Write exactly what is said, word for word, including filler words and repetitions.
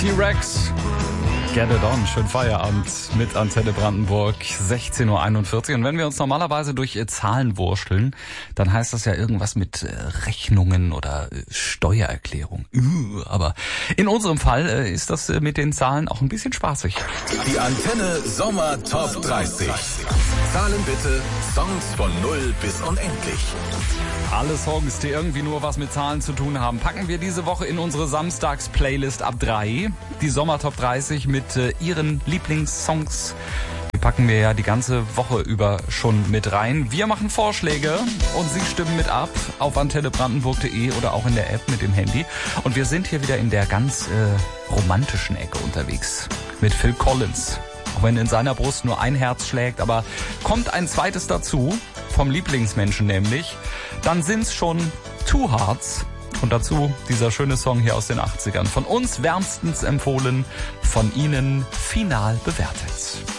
T-Rex, Get It On, schön Feierabend mit Antenne Brandenburg, sechzehn Uhr einundvierzig. Und wenn wir uns normalerweise durch Zahlen wurschteln, dann heißt das ja irgendwas mit Rechnungen oder Steuererklärung. Aber in unserem Fall ist das mit den Zahlen auch ein bisschen spaßig. Die Antenne Sommer Top dreißig. Zahlen bitte, Songs von null bis unendlich. Alle Songs, die irgendwie nur was mit Zahlen zu tun haben, packen wir diese Woche in unsere Samstags-Playlist ab drei. Die Sommer Top dreißig mit äh, ihren Lieblingssongs. Die packen wir ja die ganze Woche über schon mit rein. Wir machen Vorschläge und Sie stimmen mit ab auf antenne brandenburg punkt de oder auch in der App mit dem Handy. Und wir sind hier wieder in der ganz äh, romantischen Ecke unterwegs mit Phil Collins. Auch wenn in seiner Brust nur ein Herz schlägt, aber kommt ein zweites dazu, vom Lieblingsmenschen nämlich, dann sind's schon Two Hearts. Und dazu dieser schöne Song hier aus den achtzigern. Von uns wärmstens empfohlen, von Ihnen final bewertet.